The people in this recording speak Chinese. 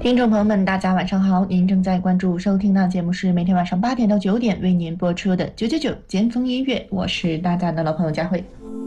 听众朋友们，大家晚上好！您正在关注收听到的节目是每天晚上8点到9点为您播出的999尖峰音乐，我是大家的老朋友佳慧。